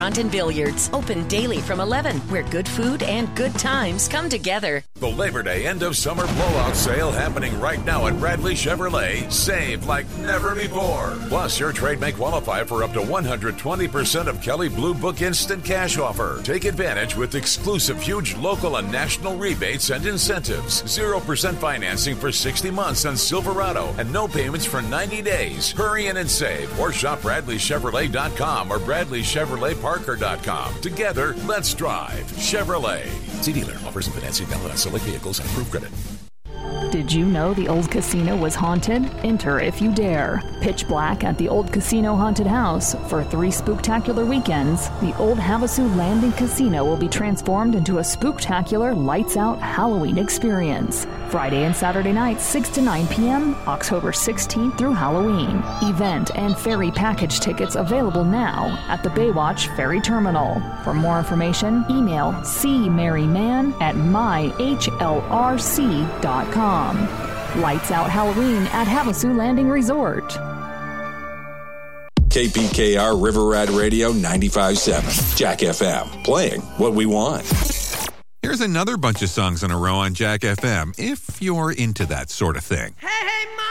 Restaurant and Billiards. Open daily from 11, where good food and good times come together. The Labor Day end of summer blowout sale happening right now at Bradley Chevrolet. Save like never before. Plus, your trade may qualify for up to 120% of Kelley Blue Book Instant Cash offer. Take advantage with exclusive huge local and national rebates and incentives. 0% financing for 60 months on Silverado and no payments for 90 days. Hurry in and save or shop BradleyChevrolet.com or BradleyChevroletParker.com. Together, let's drive Chevrolet. See dealer. Offers and financing valid on select vehicles and approved credit. Did you know the old casino was haunted? Enter if you dare. Pitch black at the old casino haunted house. For 3 spooktacular weekends, the old Havasu Landing Casino will be transformed into a spooktacular lights-out Halloween experience. Friday and Saturday nights, 6 to 9 p.m., October 16th through Halloween. Event and ferry package tickets available now at the Baywatch Ferry Terminal. For more information, email cmaryman@myhlrc.com. Lights Out Halloween at Havasu Landing Resort. KPKR River Rat Radio 95.7. Jack FM. Playing what we want. Here's another bunch of songs in a row on Jack FM, if you're into that sort of thing. Hey!